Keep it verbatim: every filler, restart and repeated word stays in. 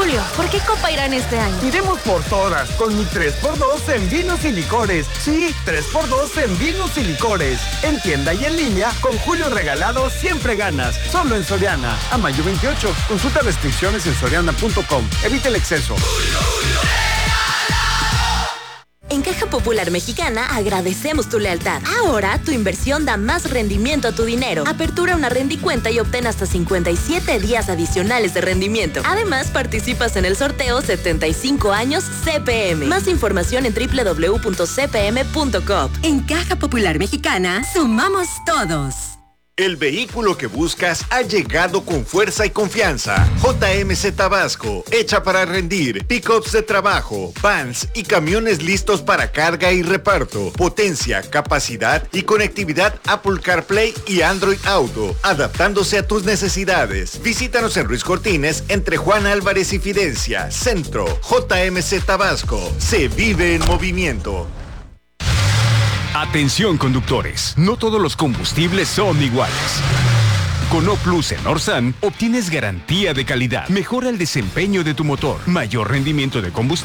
Julio, ¿por qué Copa Irán este año? Iremos por todas, con mi tres por dos en vinos y licores. Sí, tres por dos en vinos y licores. En tienda y en línea, con Julio regalado siempre ganas. Solo en Soriana. A mayo veintiocho. Consulta restricciones en soriana punto com. Evita el exceso. En Caja Popular Mexicana agradecemos tu lealtad. Ahora tu inversión da más rendimiento a tu dinero. Apertura una rendicuenta y obtén hasta cincuenta y siete días adicionales de rendimiento. Además, participas en el sorteo setenta y cinco años C P M. Más información en doble u doble u doble u punto c p m punto com. En Caja Popular Mexicana, sumamos todos. El vehículo que buscas ha llegado con fuerza y confianza. J M C Tabasco, hecha para rendir. Pickups de trabajo, vans y camiones listos para carga y reparto. Potencia, capacidad y conectividad Apple CarPlay y Android Auto, adaptándose a tus necesidades. Visítanos en Ruiz Cortines, entre Juan Álvarez y Fidencia. Centro, J M C Tabasco. Se vive en movimiento. Atención conductores, no todos los combustibles son iguales. Con O Plus en Orsan obtienes garantía de calidad, mejora el desempeño de tu motor, mayor rendimiento de combustible